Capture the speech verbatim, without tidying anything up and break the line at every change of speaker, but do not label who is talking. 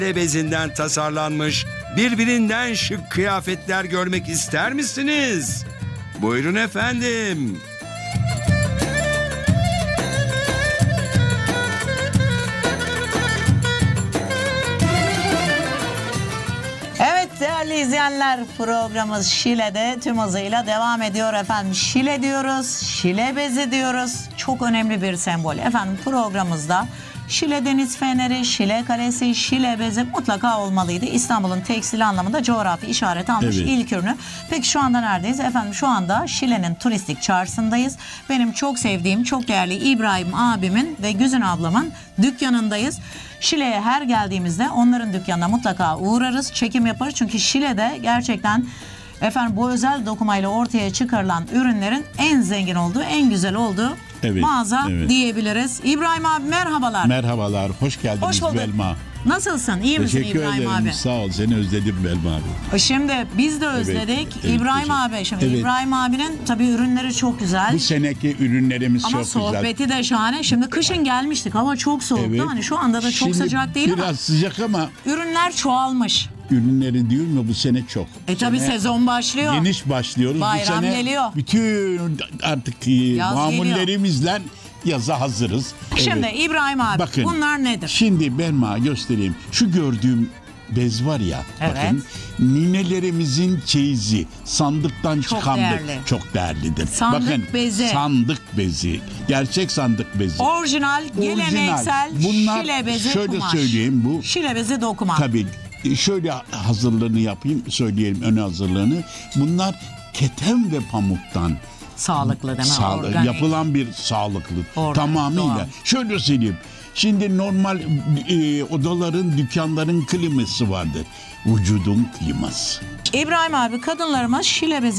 bezinden tasarlanmış birbirinden şık kıyafetler görmek ister misiniz? Buyurun efendim.
Evet değerli izleyenler, programımız Şile'de tüm hızıyla devam ediyor efendim. Şile diyoruz, Şile bezi diyoruz. Çok önemli bir sembol. Efendim programımızda Şile Deniz Feneri, Şile Kalesi, Şile bezi mutlaka olmalıydı. İstanbul'un tekstil anlamında coğrafi işareti almış
Evet.
ilk ürünü. Peki şu anda neredeyiz? Efendim şu anda Şile'nin turistik çarşısındayız. Benim çok sevdiğim, çok değerli İbrahim abimin ve Güzin ablamın dükkanındayız. Şile'ye her geldiğimizde onların dükkanına mutlaka uğrarız, çekim yaparız. Çünkü Şile'de gerçekten efendim bu özel dokumayla ortaya çıkarılan ürünlerin en zengin olduğu, en güzel olduğu
Evet,
mağaza
evet.
diyebiliriz. İbrahim abi merhabalar.
Merhabalar, hoş geldiniz
Hoş bulduk.
Belma.
Nasılsın? İyi misin
Teşekkür
İbrahim
ederim,
abi?
sağ ol. Seni özledim Belma abi.
Şimdi biz de özledik.
evet,
İbrahim
teşekkür-
abi, şimdi
Evet.
İbrahim abinin tabii ürünleri çok güzel.
Bu seneki ürünlerimiz
Ama
çok güzel.
sohbeti de şahane. Şimdi kışın gelmiştik. Hava çok soğuktu.
Evet.
Hani şu anda da çok
Şimdi
sıcak değil
biraz
ama
sıcak ama
ürünler çoğalmış.
ürünleri diyor mu bu sene çok.
E tabii
Sene
sezon başlıyor.
Geniş başlıyoruz.
Bayram
bu sene
geliyor.
bütün artık e,
Yaz
mamullerimizle yaza hazırız.
Şimdi
Evet.
İbrahim abi
Bakın,
bunlar nedir?
Şimdi Belma göstereyim. Şu gördüğüm bez var ya.
Evet.
Bakın ninelerimizin çeyizi sandıktan
Çok
çıkan
değerli.
be- çok değerlidir.
Sandık
Bakın,
bezi.
sandık bezi. Gerçek sandık bezi.
Orijinal, geleneksel
Bunlar
Şile bezi
şöyle
kumaş.
söyleyeyim bu.
Şile bezi dokuma.
Tabii şöyle hazırlığını yapayım söyleyelim ön hazırlığını. Bunlar keten ve pamuktan
Sağlıklı değil mi?
sağlı-
Organik.
yapılan bir sağlıklı
Organik,
tamamıyla.
doğal.
Şöyle söyleyeyim. Şimdi normal e, odaların, dükkanların kliması vardır. Vücudun kliması.
İbrahim abi kadınlarımız Şile bezi